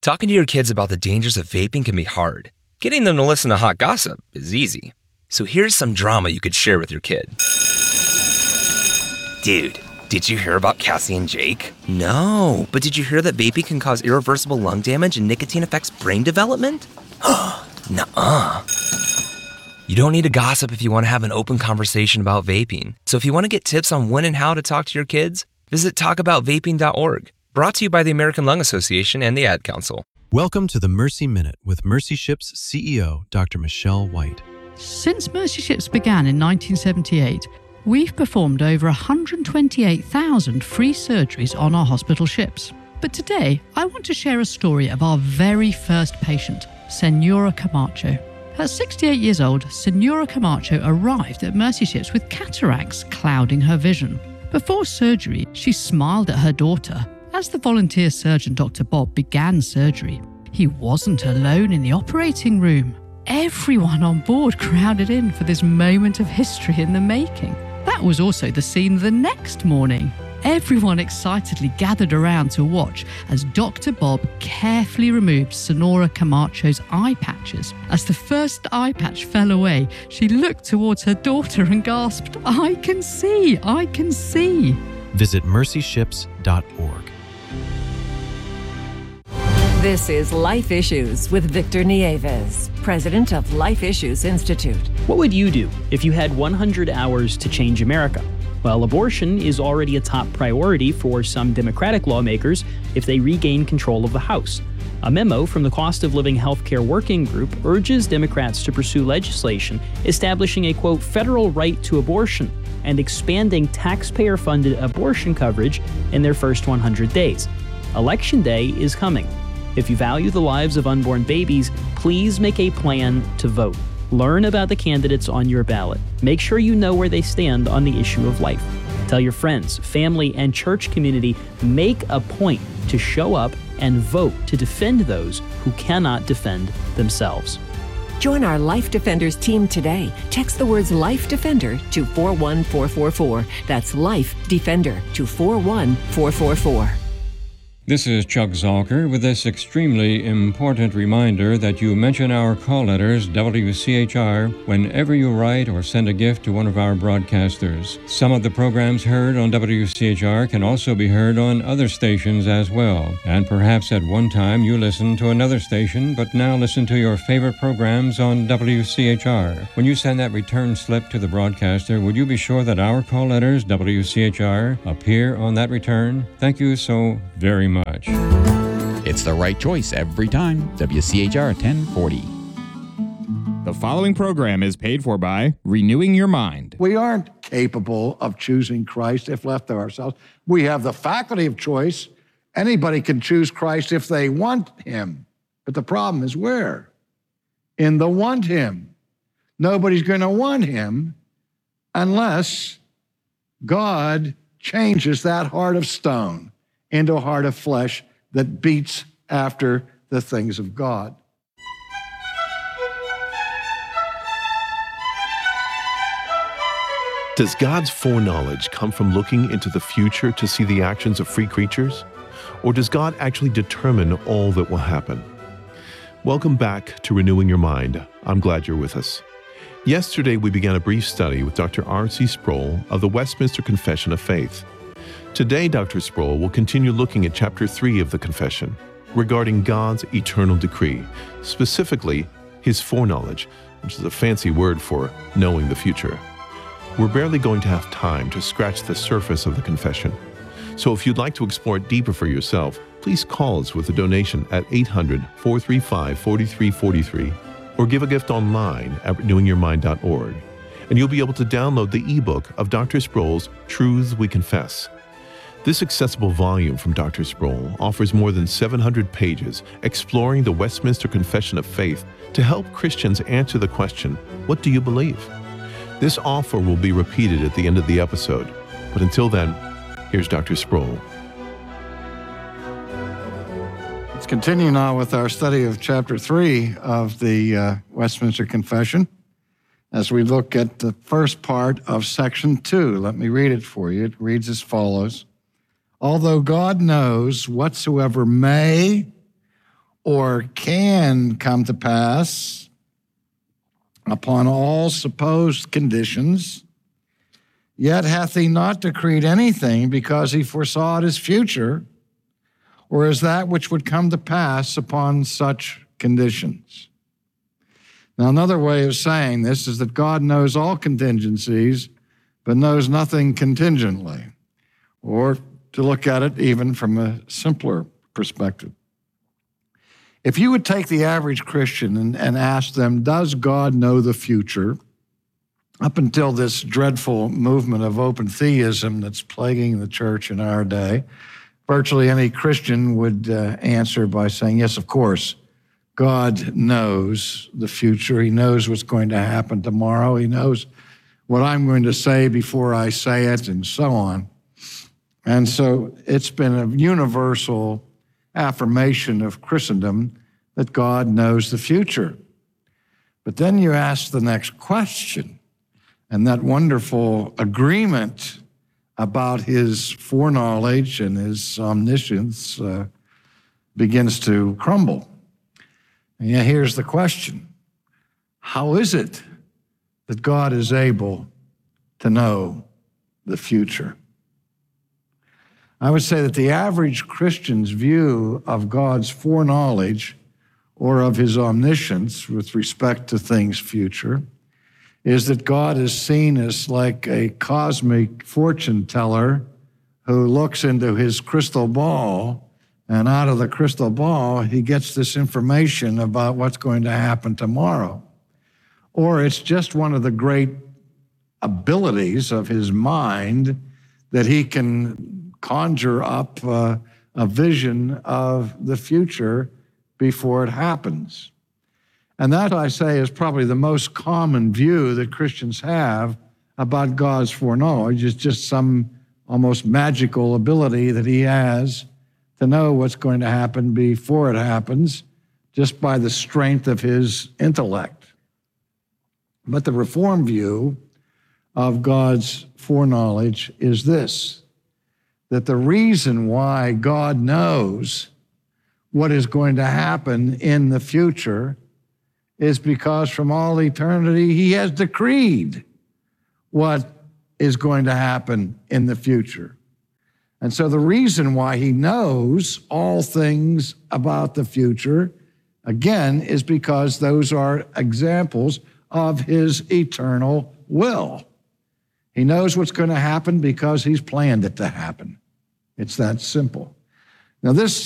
Talking to your kids about the dangers of vaping can be hard. Getting them to listen to hot gossip is easy. So here's some drama you could share with your kid. Dude, did you hear about Cassie and Jake? No, but did you hear that vaping can cause irreversible lung damage and nicotine affects brain development? Nuh-uh. You don't need to gossip if you want to have an open conversation about vaping. So if you want to get tips on when and how to talk to your kids, visit talkaboutvaping.org. Brought to you by the American Lung Association and the Ad Council. Welcome to the Mercy Minute with Mercy Ships CEO, Dr. Michelle White. Since Mercy Ships began in 1978, we've performed over 128,000 free surgeries on our hospital ships. But today, I want to share a story of our very first patient, Senora Camacho. At 68 years old, Senora Camacho arrived at Mercy Ships with cataracts clouding her vision. Before surgery, she smiled at her daughter. As the volunteer surgeon Dr. Bob began surgery, he wasn't alone in the operating room. Everyone on board crowded in for this moment of history in the making. That was also the scene the next morning. Everyone excitedly gathered around to watch as Dr. Bob carefully removed Senora Camacho's eye patches. As the first eye patch fell away, she looked towards her daughter and gasped, "I can see, I can see." Visit mercyships.org. This is Life Issues with Victor Nieves, president of Life Issues Institute. What would you do if you had 100 hours to change America? Well, abortion is already a top priority for some Democratic lawmakers if they regain control of the House. A memo from the Cost of Living Healthcare Working Group urges Democrats to pursue legislation establishing a, quote, federal right to abortion and expanding taxpayer-funded abortion coverage in their first 100 days. Election Day is coming. If you value the lives of unborn babies, please make a plan to vote. Learn about the candidates on your ballot. Make sure you know where they stand on the issue of life. Tell your friends, family, and church community, make a point to show up and vote to defend those who cannot defend themselves. Join our Life Defenders team today. Text the words Life Defender to 41444. That's Life Defender to 41444. This is Chuck Zalker with this extremely important reminder that you mention our call letters, WCHR, whenever you write or send a gift to one of our broadcasters. Some of the programs heard on WCHR can also be heard on other stations as well. And perhaps at one time you listened to another station, but now listen to your favorite programs on WCHR. When you send that return slip to the broadcaster, would you be sure that our call letters, WCHR, appear on that return? Thank you so very much. It's the right choice every time. WCHR 1040. The following program is paid for by Renewing Your Mind. We aren't capable of choosing Christ if left to ourselves. We have the faculty of choice. Anybody can choose Christ if they want him. But the problem is where? In the want him. Nobody's going to want him unless God changes that heart of stone into a heart of flesh that beats after the things of God. Does God's foreknowledge come from looking into the future to see the actions of free creatures? Or does God actually determine all that will happen? Welcome back to Renewing Your Mind. I'm glad you're with us. Yesterday, we began a brief study with Dr. R.C. Sproul of the Westminster Confession of Faith. Today, Dr. Sproul will continue looking at Chapter 3 of the Confession, regarding God's eternal decree, specifically his foreknowledge, which is a fancy word for knowing the future. We're barely going to have time to scratch the surface of the confession. So if you'd like to explore it deeper for yourself, please call us with a donation at 800-435-4343 or give a gift online at renewingyourmind.org. And you'll be able to download the ebook of Dr. Sproul's Truths We Confess. This accessible volume from Dr. Sproul offers more than 700 pages exploring the Westminster Confession of Faith to help Christians answer the question, what do you believe? This offer will be repeated at the end of the episode. But until then, here's Dr. Sproul. Let's continue now with our study of Chapter 3 of the Westminster Confession as we look at the first part of Section 2. Let me read it for you. It reads as follows. Although God knows whatsoever may or can come to pass upon all supposed conditions, yet hath he not decreed anything because he foresaw his future, or as that which would come to pass upon such conditions. Now, another way of saying this is that God knows all contingencies, but knows nothing contingently, or to look at it even from a simpler perspective. If you would take the average Christian and ask them, does God know the future? Up until this dreadful movement of open theism that's plaguing the church in our day, virtually any Christian would answer by saying, yes, of course, God knows the future. He knows what's going to happen tomorrow. He knows what I'm going to say before I say it, and so on. And so it's been a universal affirmation of Christendom that God knows the future. But then you ask the next question, and that wonderful agreement about his foreknowledge and his omniscience begins to crumble. And yet here's the question: how is it that God is able to know the future? I would say that the average Christian's view of God's foreknowledge or of his omniscience with respect to things future is that God is seen as like a cosmic fortune teller who looks into his crystal ball, and out of the crystal ball, he gets this information about what's going to happen tomorrow. Or it's just one of the great abilities of his mind that he can conjure up a vision of the future before it happens. And that, I say, is probably the most common view that Christians have about God's foreknowledge. It's just some almost magical ability that he has to know what's going to happen before it happens, just by the strength of his intellect. But the Reformed view of God's foreknowledge is this: that the reason why God knows what is going to happen in the future is because from all eternity, he has decreed what is going to happen in the future. And so the reason why he knows all things about the future, again, is because those are examples of his eternal will. He knows what's going to happen because he's planned it to happen. It's that simple. Now, this